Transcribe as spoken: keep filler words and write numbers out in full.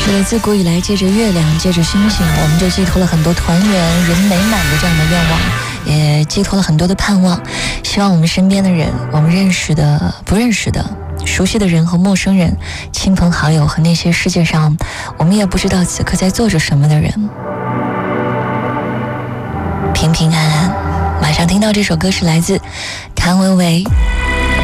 是的，自古以来借着月亮，借着星星，我们就寄托了很多团圆人美满的这样的愿望，也寄托了很多的盼望。希望我们身边的人，我们认识的不认识的，熟悉的人和陌生人，亲朋好友和那些世界上我们也不知道此刻在做着什么的人，平平安安。马上听到这首歌是来自谭维维